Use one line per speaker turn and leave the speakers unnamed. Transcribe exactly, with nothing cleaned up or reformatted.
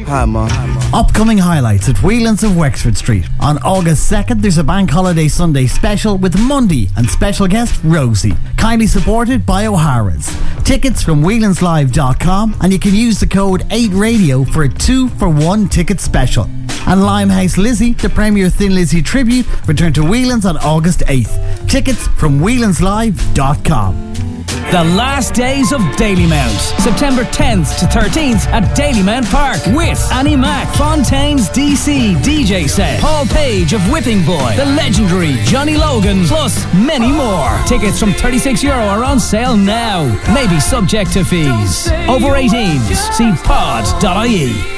Hi, Mom.
Upcoming highlights at Whelan's of Wexford Street. On August second, there's a Bank Holiday Sunday special with Monday and special guest Rosie. Kindly supported by O'Hara's. Tickets from whelans live dot com, and you can use the code eight radio for a two for one ticket special. And Limehouse Lizzie, the Premier Thin Lizzy tribute, return to Whelan's on August eighth. Tickets from whelans live dot com.
The last days of Dalymount, September tenth to thirteenth at Dalymount Park with Annie Mac, Fontaine's D C D J set, Paul Page of Whipping Boy, the legendary Johnny Logan, plus many more. Tickets from thirty-six euro are on sale now. Maybe subject to fees. Over eighteens, see pod dot I E.